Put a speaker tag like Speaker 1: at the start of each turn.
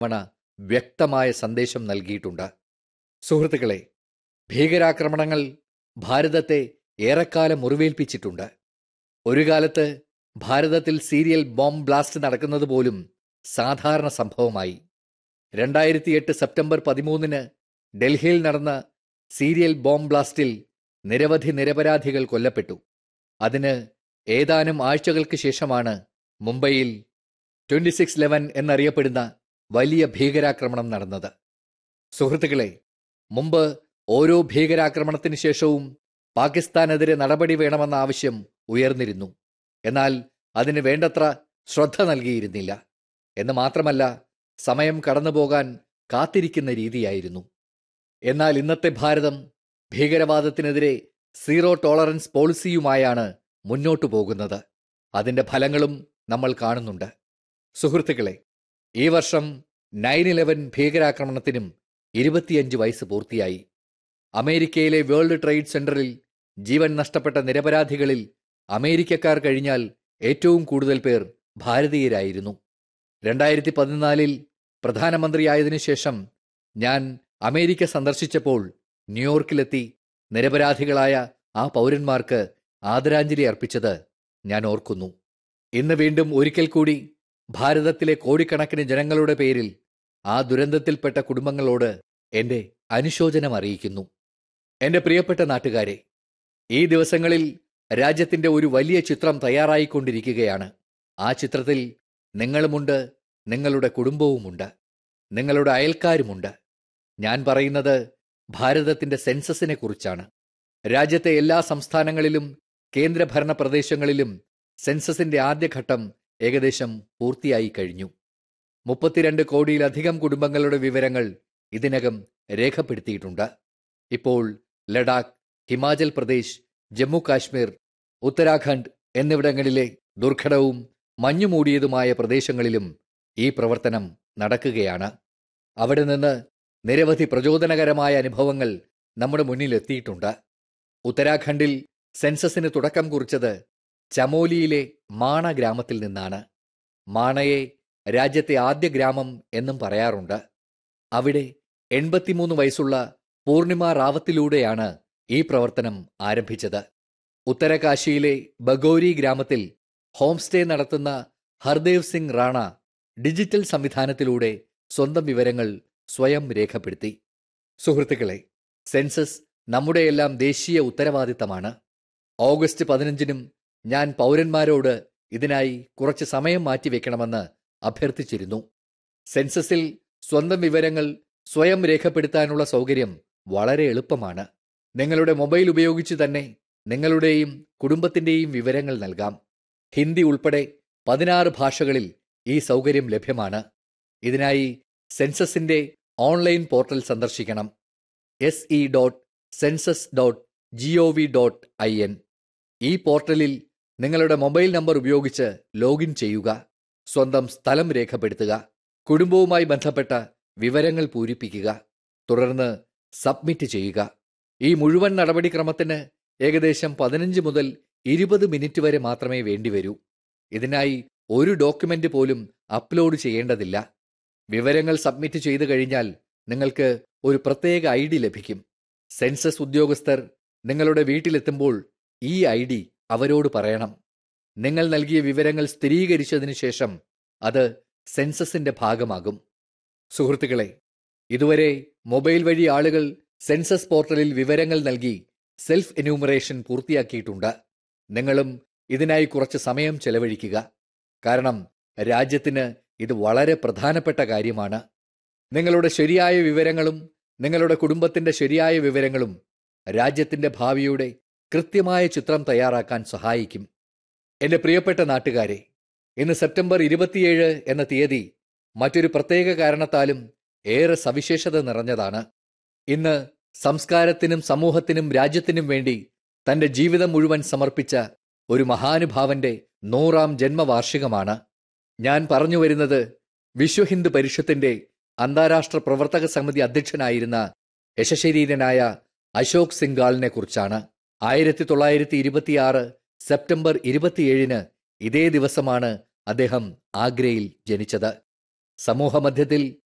Speaker 1: തവണ വ്യക്തമായ സന്ദേശം നൽകിയിട്ടുണ്ട്. സുഹൃത്തുക്കളെ, ഭീകരാക്രമണങ്ങൾ ഭാരതത്തെ ഏറെക്കാലം മുറിവേൽപ്പിച്ചിട്ടുണ്ട്. ഒരു കാലത്ത് ഭാരതത്തിൽ സീരിയൽ ബോംബ് ബ്ലാസ്റ്റ് നടക്കുന്നത് പോലും സാധാരണ സംഭവമായി. 2008 സെപ്റ്റംബർ 13 ഡൽഹിയിൽ നടന്ന സീരിയൽ ബോംബ് ബ്ലാസ്റ്റിൽ നിരവധി നിരപരാധികൾ കൊല്ലപ്പെട്ടു. അതിന് ഏതാനും ആഴ്ചകൾക്ക് ശേഷമാണ് മുംബൈയിൽ 26/11 എന്നറിയപ്പെടുന്ന വലിയ ഭീകരാക്രമണം നടന്നത്. സുഹൃത്തുക്കളെ, മുമ്പ് ഓരോ ഭീകരാക്രമണത്തിന് ശേഷവും പാകിസ്ഥാനെതിരെ നടപടി വേണമെന്ന ആവശ്യം ഉയർന്നിരുന്നു. എന്നാൽ അതിന് വേണ്ടത്ര ശ്രദ്ധ നൽകിയിരുന്നില്ല. എന്ന് മാത്രമല്ല, സമയം കടന്നുപോകാൻ കാത്തിരിക്കുന്ന രീതിയായിരുന്നു. എന്നാൽ ഇന്നത്തെ ഭാരതം ഭീകരവാദത്തിനെതിരെ സീറോ ടോളറൻസ് പോളിസിയുമായാണ് മുന്നോട്ടു പോകുന്നത്. അതിന്റെ ഫലങ്ങളും നമ്മൾ കാണുന്നുണ്ട്. സുഹൃത്തുക്കളെ, ഈ വർഷം 9/11 ഭീകരാക്രമണത്തിനും 25 വയസ്സ് പൂർത്തിയായി. അമേരിക്കയിലെ വേൾഡ് ട്രേഡ് സെന്ററിൽ ജീവൻ നഷ്ടപ്പെട്ട നിരപരാധികളിൽ അമേരിക്കക്കാർ കഴിഞ്ഞാൽ ഏറ്റവും കൂടുതൽ പേർ ഭാരതീയരായിരുന്നു. 2014 പ്രധാനമന്ത്രിയായതിനു ശേഷം ഞാൻ അമേരിക്ക സന്ദർശിച്ചപ്പോൾ ന്യൂയോർക്കിലെത്തി നിരപരാധികളായ ആ പൗരന്മാർക്ക് ആദരാഞ്ജലി അർപ്പിച്ചത് ഞാൻ ഓർക്കുന്നു. ഇന്ന് വീണ്ടും ഒരിക്കൽ കൂടി ഭാരതത്തിലെ കോടിക്കണക്കിന് ജനങ്ങളുടെ പേരിൽ ആ ദുരന്തത്തിൽപ്പെട്ട കുടുംബങ്ങളോട് എന്റെ അനുശോചനം അറിയിക്കുന്നു. എന്റെ പ്രിയപ്പെട്ട നാട്ടുകാരെ, ഈ ദിവസങ്ങളിൽ രാജ്യത്തിന്റെ ഒരു വലിയ ചിത്രം തയ്യാറായിക്കൊണ്ടിരിക്കുകയാണ്. ആ ചിത്രത്തിൽ നിങ്ങളുമുണ്ട്, നിങ്ങളുടെ കുടുംബവുമുണ്ട്, നിങ്ങളുടെ അയൽക്കാരുമുണ്ട്. ഞാൻ പറയുന്നത് ഭാരതത്തിന്റെ സെൻസസിനെ കുറിച്ചാണ്. രാജ്യത്തെ എല്ലാ സംസ്ഥാനങ്ങളിലും കേന്ദ്രഭരണ പ്രദേശങ്ങളിലും സെൻസസിന്റെ ആദ്യഘട്ടം ഏകദേശം പൂർത്തിയായി കഴിഞ്ഞു. 32 കോടിയിലധികം കുടുംബങ്ങളുടെ വിവരങ്ങൾ ഇതിനകം രേഖപ്പെടുത്തിയിട്ടുണ്ട്. ഇപ്പോൾ ലഡാക്ക്, ഹിമാചൽ പ്രദേശ്, ജമ്മു കാശ്മീർ, ഉത്തരാഖണ്ഡ് എന്നിവിടങ്ങളിലെ ദുർഘടവും മഞ്ഞുമൂടിയതുമായ പ്രദേശങ്ങളിലും ഈ പ്രവർത്തനം നടക്കുകയാണ്. അവിടെ നിന്ന് നിരവധി പ്രചോദനകരമായ അനുഭവങ്ങൾ നമ്മുടെ മുന്നിലെത്തിയിട്ടുണ്ട്. ഉത്തരാഖണ്ഡിൽ സെൻസസിന് തുടക്കം കുറിച്ചത് ചമോലിയിലെ മാണ ഗ്രാമത്തിൽ നിന്നാണ്. മാണയെ രാജ്യത്തെ ആദ്യ ഗ്രാമം എന്നും പറയാറുണ്ട്. അവിടെ 83 വയസ്സുള്ള പൂർണിമ റാവത്തിലൂടെയാണ് ഈ പ്രവർത്തനം ആരംഭിച്ചത്. ഉത്തരകാശിയിലെ ബഗോരി ഗ്രാമത്തിൽ ഹോം സ്റ്റേ നടത്തുന്ന ഹർദേവ് സിംഗ് റാണ ഡിജിറ്റൽ സംവിധാനത്തിലൂടെ സ്വന്തം വിവരങ്ങൾ സ്വയം രേഖപ്പെടുത്തി. സുഹൃത്തുക്കളെ, സെൻസസ് നമ്മുടെയെല്ലാം ദേശീയ ഉത്തരവാദിത്തമാണ്. ഓഗസ്റ്റ് 15 ഞാൻ പൗരന്മാരോട് ഇതിനായി കുറച്ച് സമയം മാറ്റിവെക്കണമെന്ന് അഭ്യർത്ഥിച്ചിരുന്നു. സെൻസസിൽ സ്വന്തം വിവരങ്ങൾ സ്വയം രേഖപ്പെടുത്താനുള്ള സൗകര്യം വളരെ എളുപ്പമാണ്. നിങ്ങളുടെ മൊബൈൽ ഉപയോഗിച്ച് തന്നെ നിങ്ങളുടെയും കുടുംബത്തിന്റെയും വിവരങ്ങൾ നൽകാം. ഹിന്ദി ഉൾപ്പെടെ 16 ഭാഷകളിൽ ഈ സൗകര്യം ലഭ്യമാണ്. ഇതിനായി സെൻസസിന്റെ ഓൺലൈൻ പോർട്ടൽ സന്ദർശിക്കണം. se.census.gov.in. ഈ പോർട്ടലിൽ നിങ്ങളുടെ മൊബൈൽ നമ്പർ ഉപയോഗിച്ച് ലോഗിൻ ചെയ്യുക. സ്വന്തം സ്ഥലം രേഖപ്പെടുത്തുക. കുടുംബവുമായി ബന്ധപ്പെട്ട വിവരങ്ങൾ പൂരിപ്പിക്കുക. തുടർന്ന് സബ്മിറ്റ് ചെയ്യുക. ഈ മുഴുവൻ നടപടിക്രമത്തിന് ഏകദേശം 15 മുതൽ 20 മിനിറ്റ് വരെ മാത്രമേ വേണ്ടിവരൂ. ഇതിനായി ഒരു ഡോക്യുമെന്റ് പോലും അപ്ലോഡ് ചെയ്യേണ്ടതില്ല. വിവരങ്ങൾ സബ്മിറ്റ് ചെയ്തു കഴിഞ്ഞാൽ നിങ്ങൾക്ക് ഒരു പ്രത്യേക ID ലഭിക്കും. സെൻസസ് ഉദ്യോഗസ്ഥർ നിങ്ങളുടെ വീട്ടിലെത്തുമ്പോൾ ഈ ID അവരോട് പറയണം. നിങ്ങൾ നൽകിയ വിവരങ്ങൾ സ്ഥിരീകരിച്ചതിനു ശേഷം അത് സെൻസസിന്റെ ഭാഗമാകും. സുഹൃത്തുക്കളെ, ഇതുവരെ മൊബൈൽ വഴി ആളുകൾ സെൻസസ് പോർട്ടലിൽ വിവരങ്ങൾ നൽകി സെൽഫ് എന്യൂമറേഷൻ പൂർത്തിയാക്കിയിട്ടുണ്ട്. നിങ്ങളും ഇതിനായി കുറച്ച് സമയം ചെലവഴിക്കുക. കാരണം രാജ്യത്തിന് ഇത് വളരെ പ്രധാനപ്പെട്ട കാര്യമാണ്. നിങ്ങളുടെ ശരിയായ വിവരങ്ങളും നിങ്ങളുടെ കുടുംബത്തിന്റെ ശരിയായ വിവരങ്ങളും രാജ്യത്തിന്റെ ഭാവിയുടെ കൃത്യമായ ചിത്രം തയ്യാറാക്കാൻ സഹായിക്കും. എന്റെ പ്രിയപ്പെട്ട നാട്ടുകാരെ, ഇന്ന് സെപ്റ്റംബർ 27 എന്ന തീയതി മറ്റൊരു പ്രത്യേക കാരണത്താലും ഏറെ സവിശേഷത നിറഞ്ഞതാണ്. ഇന്ന് സംസ്കാരത്തിനും സമൂഹത്തിനും രാജ്യത്തിനും വേണ്ടി തന്റെ ജീവിതം മുഴുവൻ സമർപ്പിച്ച ഒരു മഹാനുഭാവന്റെ 100ാം ജന്മവാർഷികമാണ്. ഞാൻ പറഞ്ഞു വരുന്നത് വിശ്വ ഹിന്ദു പരിഷത്തിന്റെ അന്താരാഷ്ട്ര പ്രവർത്തക സമിതി അധ്യക്ഷനായിരുന്ന യശശരീരനായ അശോക് സിംഗാളിനെ കുറിച്ചാണ്. 1926 സെപ്റ്റംബർ 27 ഇതേ ദിവസമാണ് അദ്ദേഹം ആഗ്രയിൽ ജനിച്ചത്. സമൂഹമധ്യത്തിൽ